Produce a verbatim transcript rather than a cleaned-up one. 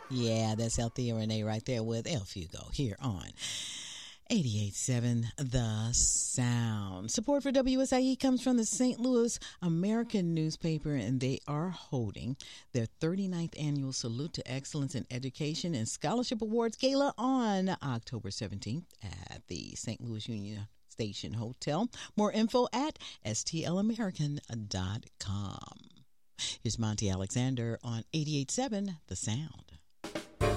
Yeah, that's Althea Renee right there with El Fugo here on eighty-eight point seven The Sound. Support for W S I E comes from the Saint Louis American newspaper, and they are holding their thirty-ninth annual Salute to Excellence in Education and Scholarship Awards Gala on October seventeenth at the Saint Louis Union Station Hotel. More info at s t l american dot com. Here's Monty Alexander on eighty-eight point seven The Sound.